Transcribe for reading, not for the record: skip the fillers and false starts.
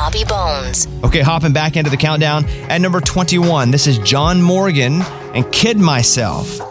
Bobby Bones. Okay, hopping back into the countdown. At number 21, this is John Morgan and Kid Myself.